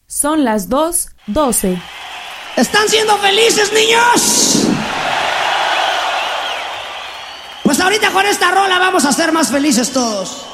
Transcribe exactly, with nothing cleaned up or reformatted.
Son las dos doce. ¿Están siendo felices, niños? Pues ahorita con esta rola vamos a ser más felices todos.